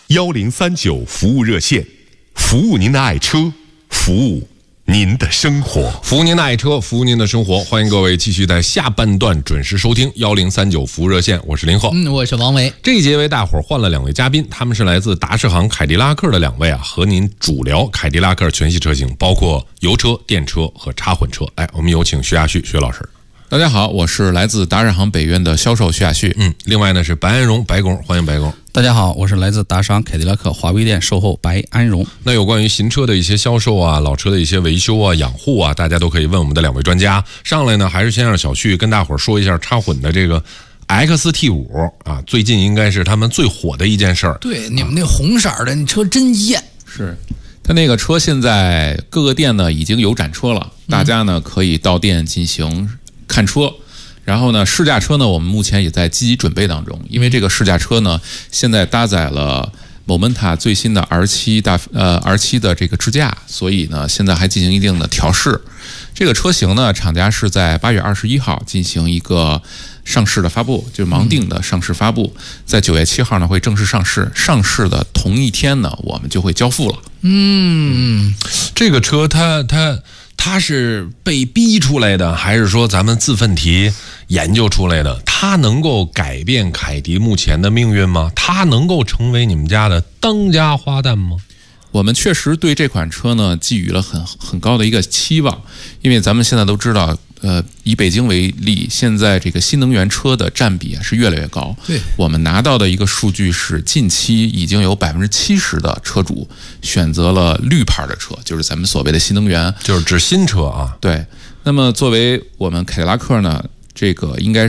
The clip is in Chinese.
1039服务热线，服务您的爱车，服务您的生活， 服务您的爱车，服务您的生活。欢迎各位继续在下半段准时收听1039服务热线，我是林浩， 我是王维。 这一节为大伙儿换了2位嘉宾，他们是来自达世行凯迪拉克的2位啊，和您主聊凯迪拉克全系车型，包括油车、电车和插混车。来，我们有请徐亚旭徐老师。 大家好，我是来自达世行北院的销售徐亚旭。 另外呢是白安荣白工，欢迎白工。 大家好，我是来自达世行凯迪拉克华威店售后白安荣。 那有关于新车的一些销售啊，老车的一些维修啊、养护啊，大家都可以问我们的2位专家。上来呢，还是先让小旭跟大伙儿说一下插混的这个 XT5 啊，最近应该是他们最火的一件事儿。 对，你们那红色的那车真艳。 是，它那个车现在各个店呢已经有展车了，大家呢可以到店进行看车。然后呢，试驾车呢，我们目前也在积极准备当中，因为这个试驾车呢，现在搭载了 Momenta 最新的 R7 的这个支架，所以呢，现在还进行一定的调试。这个车型呢，厂家是在8月21号进行一个上市的发布，就是盲定的上市发布，在9月7号呢会正式上市。上市的同一天呢，我们就会交付了。 这个车它是被逼出来的，还是说咱们自奋蹄研究出来的？它能够改变凯迪目前的命运吗？它能够成为你们家的当家花旦吗？ 我们确实对这款车呢寄予了很高的一个期望，因为咱们现在都知道，以北京为例，现在这个新能源车的占比是越来越高。 对，我们拿到的一个数据是，近期已经有70%的车主选择了绿牌的车，就是咱们所谓的新能源， 就是指新车啊。 对，那么作为我们凯迪拉克呢，这个应该